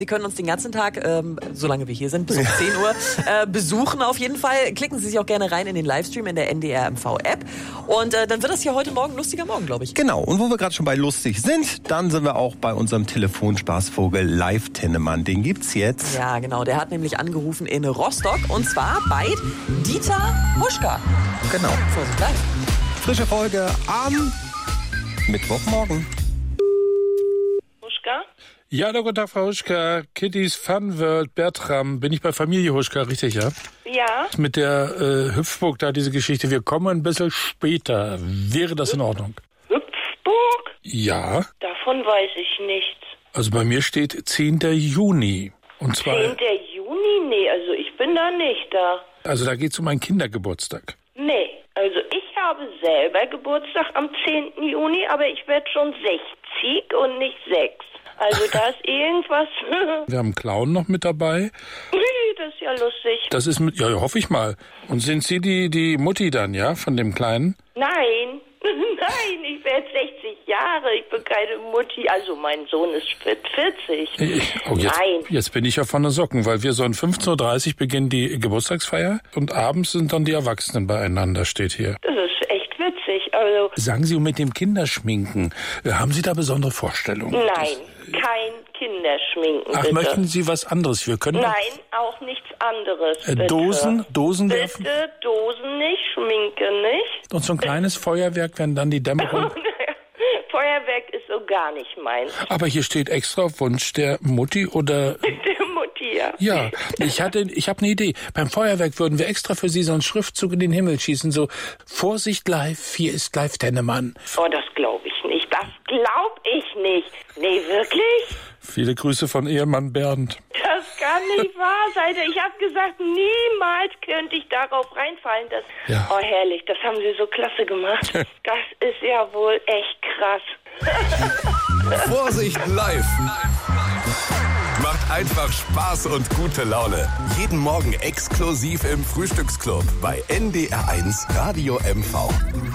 Sie können uns den ganzen Tag, solange wir hier sind, bis um 10 Uhr, besuchen auf jeden Fall. Klicken Sie sich auch gerne rein in den Livestream in der NDR MV-App. Und dann wird das hier heute Morgen ein lustiger Morgen, glaube ich. Genau. Und wo wir gerade schon bei lustig sind, dann sind wir auch bei unserem Telefonspaßvogel Live-Tennemann. Den gibt's jetzt. Ja, genau. Der hat nämlich angerufen in Rostock. Und zwar bei Dieter Huschka. Genau. Vorsicht, live. Frische Folge am Mittwochmorgen. Huschka? Ja, hallo, guten Tag, Frau Huschka. Kittys Fun World, Bertram. Bin ich bei Familie Huschka, richtig, ja? Ja. Mit der Hüpfburg da, diese Geschichte. Wir kommen ein bisschen später. Wäre das in Ordnung? Hüpfburg? Ja. Davon weiß ich nichts. Also bei mir steht 10. Juni. Und zwar, 10. Juni? Nee, also ich bin da nicht da. also da geht's um einen Kindergeburtstag. Nee, also ich habe selber Geburtstag am 10. Juni, aber ich werde schon 60 und nicht 6. Also da ist irgendwas. Wir haben einen Clown noch mit dabei. Das ist ja lustig. Das ist mit, ja, hoffe ich mal. Und sind Sie die Mutti dann, ja, von dem Kleinen? Nein, nein, ich werde 60 Jahre. Ich bin keine Mutti. Also mein Sohn ist 40. Jetzt bin ich ja von der Socken, weil wir so um 15.30 Uhr beginnen die Geburtstagsfeier und abends sind dann die Erwachsenen beieinander, steht hier. Das ist echt witzig. Also Sagen Sie, und mit dem Kinderschminken, haben Sie da besondere Vorstellungen? nein, kein Kinderschminken, Ach, bitte. möchten Sie was anderes? Wir können Nein, auch nichts anderes, bitte. Dosen werfen Bitte, Dosen nicht, Schminke nicht. und so ein kleines Feuerwerk, wenn dann die Dämmerung... Feuerwerk ist so gar nicht meins. Aber hier steht extra auf Wunsch der Mutti oder... Der Mutti, ja. Ja, ich habe eine Idee. Beim Feuerwerk würden wir extra für Sie so einen Schriftzug in den Himmel schießen, so Vorsicht live, hier ist live Tennemann. Oh, das glaube ich nicht. Das glaube ich nicht. Nee, wirklich? Viele Grüße von Ehemann Bernd. Das kann nicht wahr sein. Ich habe gesagt, niemals könnte ich darauf reinfallen. Ja. Oh, herrlich, das haben Sie so klasse gemacht. Das ist ja wohl echt krass. Vorsicht live! Macht einfach Spaß und gute Laune. Jeden Morgen exklusiv im Frühstücksclub bei NDR1 Radio MV.